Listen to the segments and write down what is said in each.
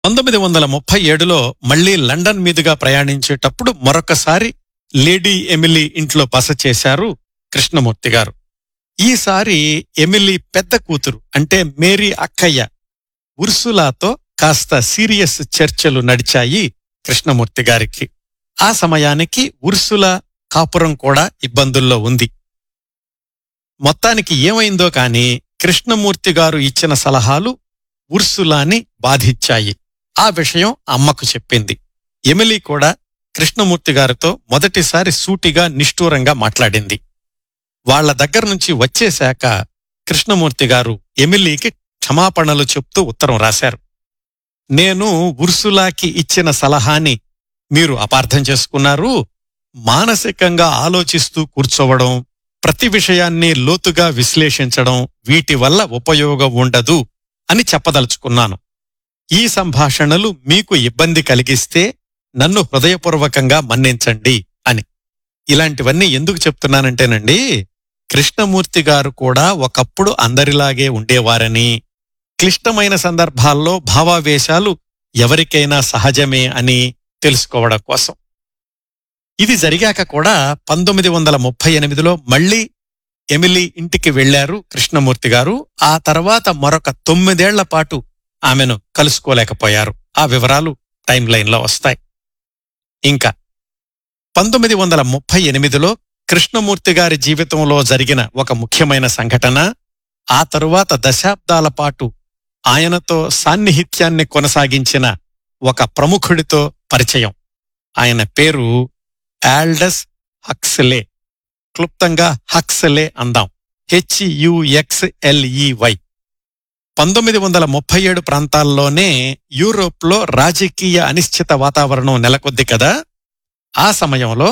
1937లో మళ్లీ లండన్ మీదుగా ప్రయాణించేటప్పుడు మరొకసారి లేడీ ఎమిలీ ఇంట్లో బస చేశారు కృష్ణమూర్తి గారు. ఈసారి ఎమిలీ పెద్ద కూతురు అంటే మేరీ అక్కయ్య ఉర్సులాతో కాస్త సీరియస్ చర్చలు నడిచాయి కృష్ణమూర్తి గారికి. ఆ సమయానికి ఉర్సులా కాపురం కూడా ఇబ్బందుల్లో ఉంది. మొత్తానికి ఏమైందో కాని కృష్ణమూర్తి గారు ఇచ్చిన సలహాలు ఉర్సులాని బాధించాయి. ఆ విషయం అమ్మకు చెప్పింది. ఎమిలీ కూడా కృష్ణమూర్తి గారితో మొదటిసారి సూటిగా నిష్ఠూరంగా మాట్లాడింది. వాళ్ల దగ్గర్నుంచి వచ్చేశాక కృష్ణమూర్తి గారు ఎమిలీకి క్షమాపణలు చెప్తూ ఉత్తరం రాశారు. నేను ఉర్సులాకి ఇచ్చిన సలహాని మీరు అపార్థం చేసుకున్నారు. మానసికంగా ఆలోచిస్తూ కూర్చోవడం, ప్రతి విషయాన్ని లోతుగా విశ్లేషించడం, వీటి వల్ల ఉపయోగం ఉండదు అని చెప్పదలుచుకున్నాను. ఈ సంభాషణలు మీకు ఇబ్బంది కలిగిస్తే నన్ను హృదయపూర్వకంగా మన్నించండి అని. ఇలాంటివన్నీ ఎందుకు చెప్తున్నానంటేనండి, కృష్ణమూర్తి గారు కూడా ఒకప్పుడు అందరిలాగే ఉండేవారని, క్లిష్టమైన సందర్భాల్లో భావావేశాలు ఎవరికైనా సహజమే అని తెలుసుకోవడం కోసం. ఇది జరిగాక కూడా 1938లో మళ్లీ ఎమిలీ ఇంటికి వెళ్లారు కృష్ణమూర్తి గారు. ఆ తర్వాత మరొక 9 ఏళ్ల పాటు ఆమెను కలుసుకోలేకపోయారు. ఆ వివరాలు టైం లైన్లో వస్తాయి. ఇంకా 1938లో కృష్ణమూర్తి గారి జీవితంలో జరిగిన ఒక ముఖ్యమైన సంఘటన, ఆ తరువాత దశాబ్దాల పాటు ఆయనతో సాన్నిహిత్యాన్ని కొనసాగించిన ఒక ప్రముఖుడితో పరిచయం. ఆయన పేరు ఆల్డస్ హక్స్లే. క్లుప్తంగా హక్స్లే అందాం. HUXLEY. 1937 ప్రాంతాల్లోనే యూరోప్లో రాజకీయ అనిశ్చిత వాతావరణం నెలకొద్ది కదా. ఆ సమయంలో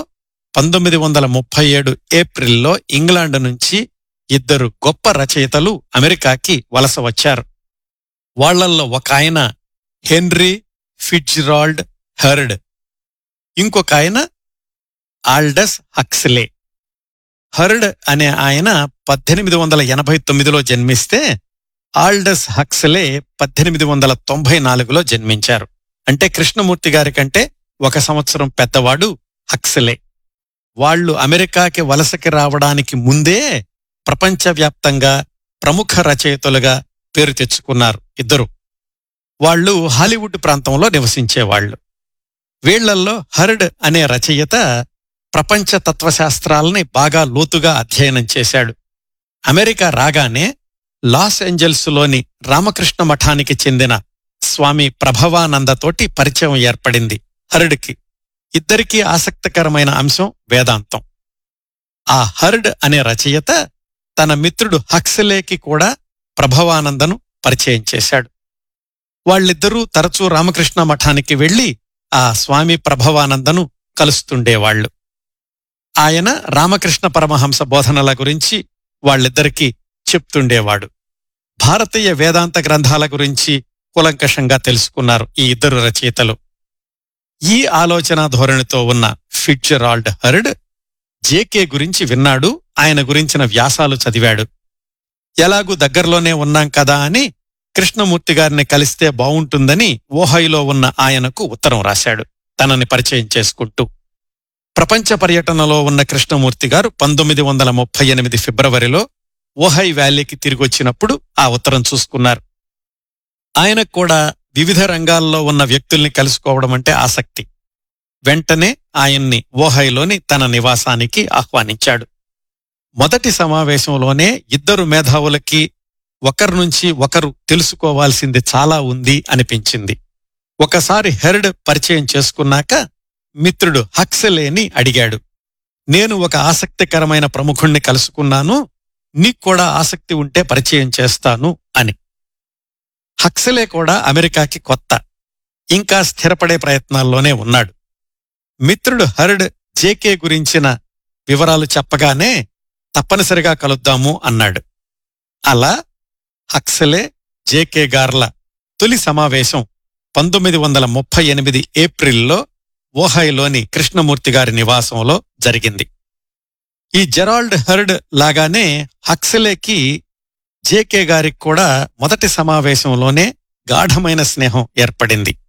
1937 ఏప్రిల్లో ఇంగ్లాండ్ నుంచి 2 గొప్ప రచయితలు అమెరికాకి వలస వచ్చారు. వాళ్లల్లో ఒక ఆయన హెన్రీ ఫిట్జ్రాల్డ్ హెర్డ్, ఇంకొక ఆయన ఆల్డస్ హక్స్లే. హెర్డ్ అనే ఆయన 1889లో జన్మిస్తే ఆల్డస్ హక్స్లే 1894లో జన్మించారు. అంటే కృష్ణమూర్తి గారి కంటే 1 సంవత్సరం పెద్దవాడు హక్స్లే. వాళ్లు అమెరికాకి వలసకి రావడానికి ముందే ప్రపంచవ్యాప్తంగా ప్రముఖ రచయితలుగా పేరు తెచ్చుకున్నారు ఇద్దరు. వాళ్లు హాలీవుడ్ ప్రాంతంలో నివసించేవాళ్లు. వీళ్లల్లో హెర్డ్ అనే రచయిత ప్రపంచ తత్వశాస్త్రాలని బాగా లోతుగా అధ్యయనం చేశాడు. అమెరికా రాగానే లాస్ ఏంజల్స్లోని రామకృష్ణ మఠానికి చెందిన స్వామి ప్రభవానందతోటి పరిచయం ఏర్పడింది హెర్డ్కి. ఇద్దరికీ ఆసక్తికరమైన అంశం వేదాంతం. ఆ హెర్డ్ అనే రచయిత తన మిత్రుడు హక్స్లేకి కూడా ప్రభవానందను పరిచయం చేశాడు. వాళ్ళిద్దరూ తరచూ రామకృష్ణ మఠానికి వెళ్లి ఆ స్వామి ప్రభవానందను కలుస్తుండేవాళ్లు. ఆయన రామకృష్ణ పరమహంస బోధనల గురించి వాళ్ళిద్దరికీ చెప్తుండేవాడు. భారతీయ వేదాంత గ్రంథాల గురించి కూలంకషంగా తెలుసుకున్నారు ఈ ఇద్దరు రచయితలు. ఈ ఆలోచన ధోరణితో ఉన్న ఫిట్జ్రాల్డ్ హెర్డ్ జేకే గురించి విన్నాడు. ఆయన గురించిన వ్యాసాలు చదివాడు. ఎలాగూ దగ్గరలోనే ఉన్నాం కదా అని కృష్ణమూర్తి గారిని కలిస్తే బావుంటుందని ఓహైలో ఉన్న ఆయనకు ఉత్తరం రాశాడు తనని పరిచయం చేసుకుంటూ. ప్రపంచ పర్యటనలో ఉన్న కృష్ణమూర్తి గారు 1938 ఫిబ్రవరిలో ఓహై వ్యాలీకి తిరిగొచ్చినప్పుడు ఆ ఉత్తరం చూసుకున్నారు. ఆయనకు కూడా వివిధ రంగాల్లో ఉన్న వ్యక్తుల్ని కలుసుకోవడం అంటే ఆసక్తి. వెంటనే ఆయన్ని ఓహైలోని తన నివాసానికి ఆహ్వానించాడు. మొదటి సమావేశంలోనే ఇద్దరు మేధావులకి ఒకరి నుంచి ఒకరు తెలుసుకోవాల్సింది చాలా ఉంది అనిపించింది. ఒకసారి హెర్డ్ పరిచయం చేసుకున్నాక మిత్రుడు హక్స్లేని అడిగాడు, నేను ఒక ఆసక్తికరమైన ప్రముఖుణ్ణి కలుసుకున్నాను, నీక్కూడా ఆసక్తి ఉంటే పరిచయం చేస్తాను అని. హక్స్లే కూడా అమెరికాకి కొత్త, ఇంకా స్థిరపడే ప్రయత్నాల్లోనే ఉన్నాడు. మిత్రుడు హెర్డ్ జేకే గురించిన వివరాలు చెప్పగానే తప్పనిసరిగా కలుద్దాము అన్నాడు. అలా హక్స్లే జేకే గార్ల తొలి సమావేశం 1938 ఏప్రిల్లో ఓహైలోని కృష్ణమూర్తి గారి నివాసంలో జరిగింది. ఈ జెరాల్డ్ హెర్డ్ లాగానే హక్స్లేకి జేకే గారికి కూడా మొదటి సమావేశంలోనే గాఢమైన స్నేహం ఏర్పడింది.